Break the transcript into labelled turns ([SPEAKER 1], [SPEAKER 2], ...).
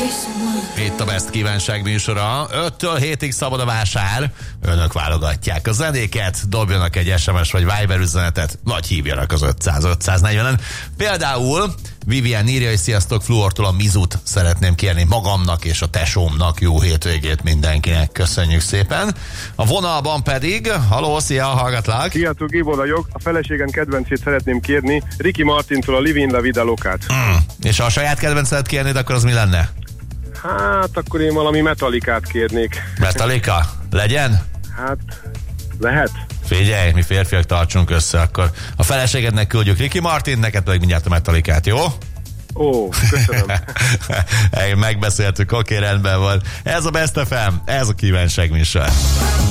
[SPEAKER 1] Itt a Best Kívánság műsora. 5-től 7-ig szabad a vásár. Önök válogatják a zenéket, dobjanak egy SMS vagy Viber üzenetet, vagy hívjanak az 500-540-en. Például Vivian írja, hogy sziasztok, Fluortól a Mizut szeretném kérni magamnak és a tesómnak. Jó hétvégét mindenkinek, köszönjük szépen. A vonalban pedig, haló, szia, hallgatlak.
[SPEAKER 2] Sziasztok, Ivo vagyok. A feleségem kedvencét szeretném kérni, Ricky Martintól a Livin La Vida Locát.
[SPEAKER 1] És ha a saját kedvencet kérnéd, akkor az mi lenne?
[SPEAKER 2] Hát, akkor én valami Metallicát kérnék.
[SPEAKER 1] Metallica? Legyen?
[SPEAKER 2] Hát, lehet.
[SPEAKER 1] Figyelj, mi férfiak tartsunk össze, akkor a feleségednek küldjük Ricky Martin, neked pedig mindjárt a Metallicát, jó?
[SPEAKER 2] Ó, köszönöm.
[SPEAKER 1] Megbeszéltük, oké, rendben van. Ez a Best FM, ez a kívánság műsor.